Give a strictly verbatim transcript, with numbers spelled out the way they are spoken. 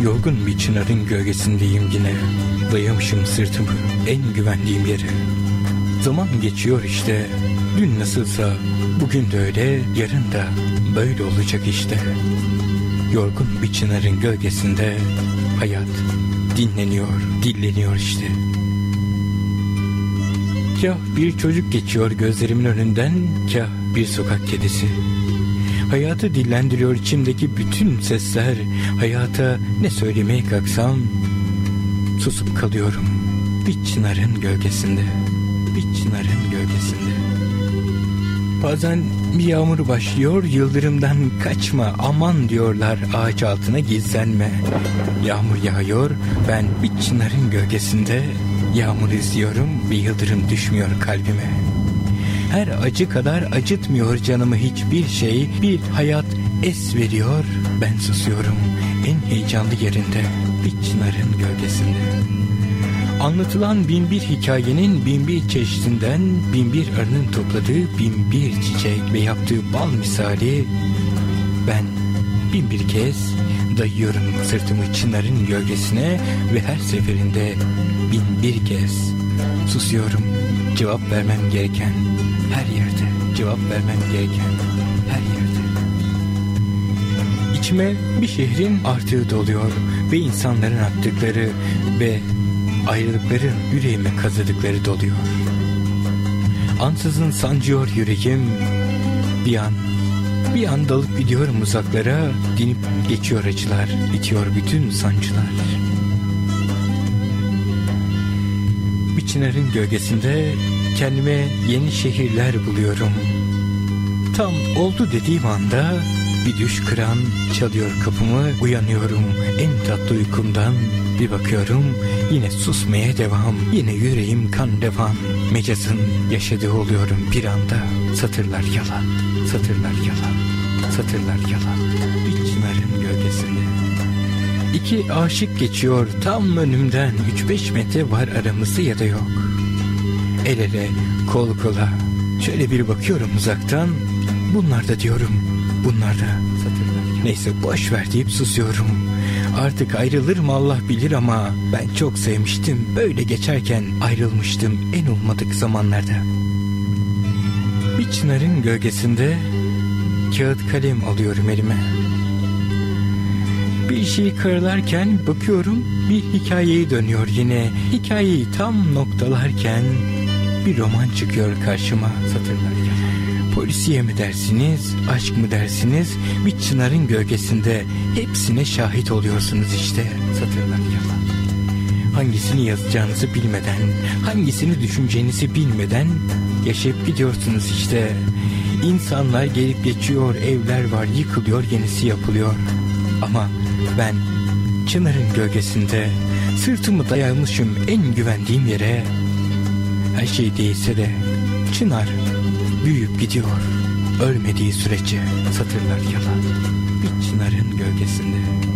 Yorgun bir çınarın gölgesindeyim yine. Dayamışım sırtımı en güvendiğim yere. Zaman geçiyor işte. Dün nasılsa bugün de öyle, yarın da böyle olacak işte. Yorgun bir çınarın gölgesinde hayat dinleniyor, dilleniyor işte. Kah bir çocuk geçiyor gözlerimin önünden, kah bir sokak kedisi. Hayatı dillendiriyor içimdeki bütün sesler. Hayata ne söylemeye kalksam susup kalıyorum bir çınarın gölgesinde, bir çınarın gölgesinde. Bazen bir yağmur başlıyor, yıldırımdan kaçma aman diyorlar, ağaç altına gizlenme. Yağmur yağıyor, ben bir çınarın gölgesinde yağmur izliyorum, bir yıldırım düşmüyor kalbime. Her acı kadar acıtmıyor canımı hiçbir şey, bir hayat es veriyor, ben susuyorum en heyecanlı yerinde, bir çınarın gölgesinde. Anlatılan bin bir hikayenin bin bir çeşidinden, bin bir arının topladığı bin bir çiçek ve yaptığı bal misali, ben bin bir kez dayıyorum sırtımı çınarın gölgesine ve her seferinde bin bir kez susuyorum cevap vermem gereken her yerde, cevap vermem gereken her yerde. İçime bir şehrin artığı doluyor ve insanların attıkları ve ayrılıkların yüreğime kazıdıkları doluyor. Ansızın sancıyor yüreğim, bir an, bir an dalıp gidiyorum uzaklara, dinip geçiyor acılar, bitiyor bütün sancılar. Bir çınarın gölgesinde kendime yeni şehirler buluyorum. Tam oldu dediğim anda bir düş kıran çalıyor kapımı, uyanıyorum en tatlı uykumdan. Bir bakıyorum yine susmaya devam, yine yüreğim kan devam. Mecazın yaşadığı oluyorum bir anda. Satırlar yalan, satırlar yalan, satırlar yalan. Bir çınarın gölgesinde. İki aşık geçiyor tam önümden, üç beş metre var aramızda ya da yok. El ele, kol kola, şöyle bir bakıyorum uzaktan. Bunlar da diyorum, bunlar da satırlar yalan. Neyse boş ver deyip susuyorum. Artık ayrılır mı Allah bilir ama ben çok sevmiştim. Böyle geçerken ayrılmıştım en olmadık zamanlarda. Bir çınarın gölgesinde kağıt kalem alıyorum elime. Bir şeyi karalarken bakıyorum bir hikayeyi dönüyor yine. Hikayeyi tam noktalarken bir roman çıkıyor karşıma, satırlar yalan. Polisiye mi dersiniz, aşk mı dersiniz, bir çınarın gölgesinde hepsine şahit oluyorsunuz işte, satırlar yalan. Hangisini yazacağınızı bilmeden, hangisini düşüneceğinizi bilmeden yaşayıp gidiyorsunuz işte. İnsanlar gelip geçiyor, evler var, yıkılıyor, yenisi yapılıyor. Ama ben çınarın gölgesinde sırtımı dayamışım en güvendiğim yere. Her şey değilse de çınar büyüyüp gidiyor, ölmediği sürece, satırlar yalan. Bir çınarın gölgesinde.